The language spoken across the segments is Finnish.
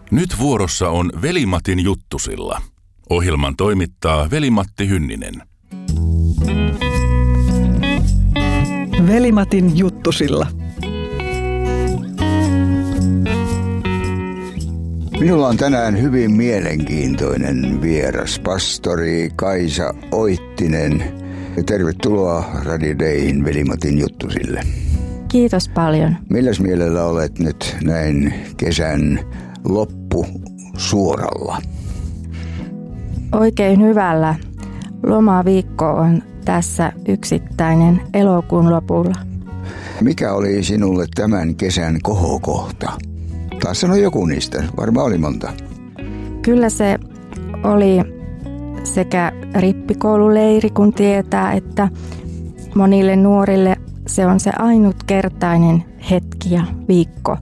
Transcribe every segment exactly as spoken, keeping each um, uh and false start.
Nyt vuorossa on Veli-Matin juttusilla. Ohjelman toimittaa Veli-Matti Hynninen. Veli-Matin juttusilla. Minulla on tänään hyvin mielenkiintoinen vieras, pastori Kaisa Oittinen. Tervetuloa Radio Dayn Veli-Matin juttusille. Kiitos paljon. Milläs mielellä olet nyt näin kesän loppu suoralla? Oikein hyvällä. Lomaviikko on tässä yksittäinen elokuun lopulla. Mikä oli sinulle tämän kesän kohokohta? Taas sano joku niistä. Varmaan oli monta. Kyllä se oli sekä rippikoululeiri, kun tietää, että monille nuorille se on se ainutkertainen hetki ja viikko.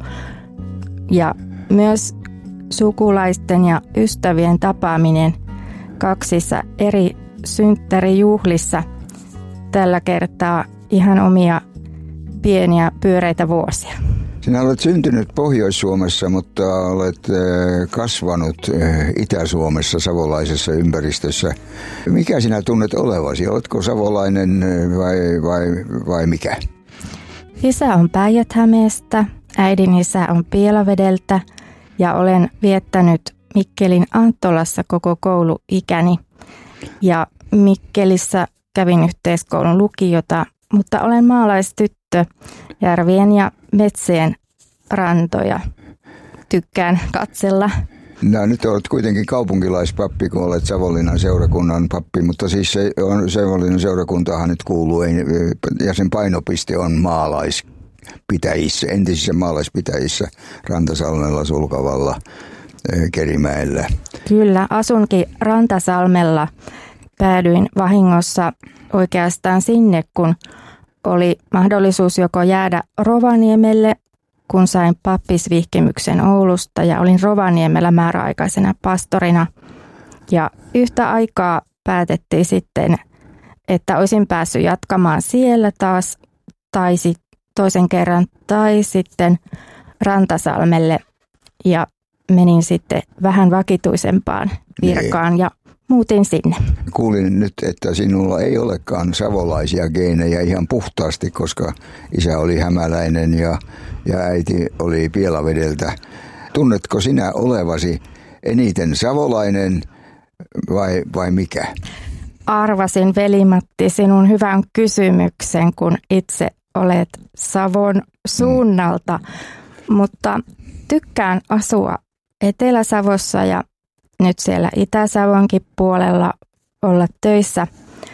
Ja myös sukulaisten ja ystävien tapaaminen kaksissa eri synttärijuhlissa tällä kertaa ihan omia pieniä pyöreitä vuosia. Sinä olet syntynyt Pohjois-Suomessa, mutta olet kasvanut Itä-Suomessa savolaisessa ympäristössä. Mikä sinä tunnet olevasi? Oletko savolainen vai, vai, vai mikä? Isä on Päijät-Hämeestä, äidin isä on Pielavedeltä ja olen viettänyt Mikkelin Anttolassa koko kouluikäni. Ja Mikkelissä kävin yhteiskoulun lukiota, mutta olen maalaistyttö, järvien ja metsien rantoja. Tykkään katsella. No, nyt olet kuitenkin kaupunkilaispappi, kun olet Savonlinnan seurakunnan pappi, mutta siis se on, Savonlinnan seurakuntahan nyt kuuluu, ja sen painopiste on maalaispitäjissä, entisissä maalaispitäjissä, Rantasalmella, Sulkavalla, Kerimäellä. Kyllä, asunkin Rantasalmella. Päädyin vahingossa oikeastaan sinne, kun oli mahdollisuus joko jäädä Rovaniemelle, kun sain pappisvihkimyksen Oulusta ja olin Rovaniemellä määräaikaisena pastorina. Ja yhtä aikaa päätettiin sitten, että olisin päässyt jatkamaan siellä taas tai sit toisen kerran tai sitten Rantasalmelle ja menin sitten vähän vakituisempaan virkaan niin. Ja muutin sinne. Kuulin nyt, että sinulla ei olekaan savolaisia geenejä ihan puhtaasti, koska isä oli hämäläinen ja, ja äiti oli Pielavedeltä. Tunnetko sinä olevasi eniten savolainen vai, vai mikä? Arvasin, Veli-Matti, sinun hyvän kysymyksen, kun itse olet Savon suunnalta, mm. mutta tykkään asua Etelä-Savossa ja nyt siellä Itä-Savonkin puolella olla töissä,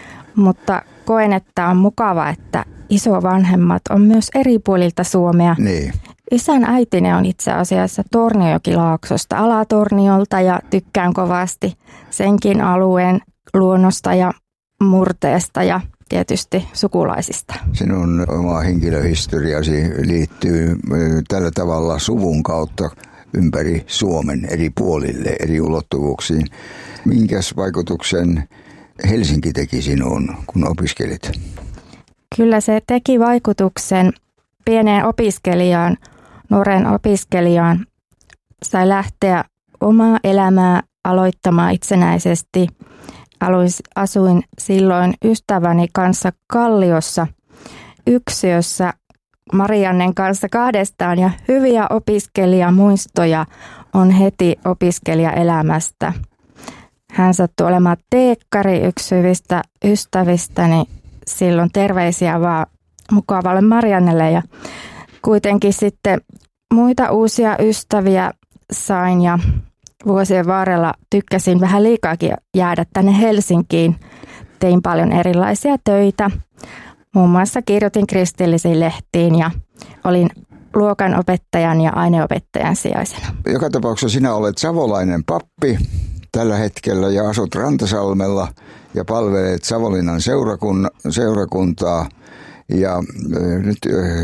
mutta koen, että on mukava, että isovanhemmat on myös eri puolilta Suomea. Niin. Isän äitinen on itse asiassa Torniojokilaaksosta, Alatorniolta ja tykkään kovasti senkin alueen luonnosta ja murteesta ja tietysti sukulaisista. Sinun oma henkilöhistoriasi liittyy tällä tavalla suvun kautta ympäri Suomen eri puolille, eri ulottuvuuksiin. Minkäs vaikutuksen Helsinki teki sinuun, kun opiskelit? Kyllä se teki vaikutuksen pieneen opiskelijaan, nuoren opiskelijaan. Sai lähteä omaa elämää aloittamaan itsenäisesti. Asuin silloin ystäväni kanssa Kalliossa yksiössä Mariannen kanssa kahdestaan ja hyviä opiskelijamuistoja on heti opiskelijaelämästä. Hän sattui olemaan teekkari, yksi hyvistä ystävistäni. Silloin terveisiä vaan mukavalle Mariannelle ja kuitenkin sitten muita uusia ystäviä sain ja vuosien varrella tykkäsin vähän liikaakin jäädä tänne Helsinkiin. Tein paljon erilaisia töitä. Muun muassa kirjoitin kristillisiin lehtiin ja olin luokanopettajan ja aineopettajan sijaisena. Joka tapauksessa sinä olet savolainen pappi tällä hetkellä ja asut Rantasalmella ja palvelet Savonlinnan seurakuntaa. Ja nyt